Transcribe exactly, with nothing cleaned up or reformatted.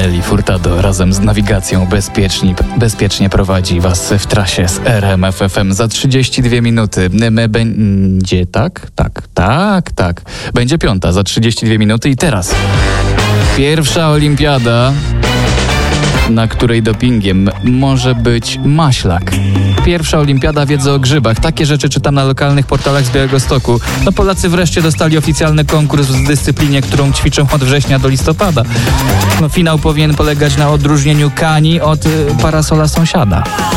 Nelly Furtado razem z nawigacją bezpiecznie, bezpiecznie prowadzi Was w trasie z R M F F M za trzydzieści dwie minuty. My będzie tak? Tak, tak, tak. Będzie piąta za trzydzieści dwie minuty i teraz pierwsza olimpiada, na której dopingiem może być maślak. Pierwsza olimpiada wiedzy o grzybach. Takie rzeczy czytam na lokalnych portalach z Białegostoku. No Polacy wreszcie dostali oficjalny konkurs w dyscyplinie, którą ćwiczą od września do listopada. No finał powinien polegać na odróżnieniu kani od y, parasola sąsiada.